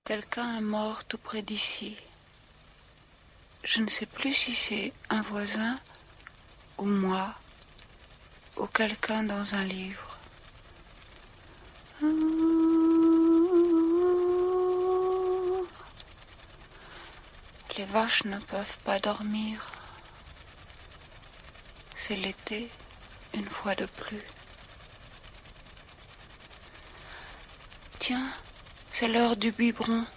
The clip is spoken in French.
Quelqu'un est mort tout près d'ici. Je ne sais plus si c'est un voisin ou moi ou quelqu'un dans un livre. Les vaches ne peuvent pas dormir. C'est l'été, une fois de plus. Tiens, c'est l'heure du biberon.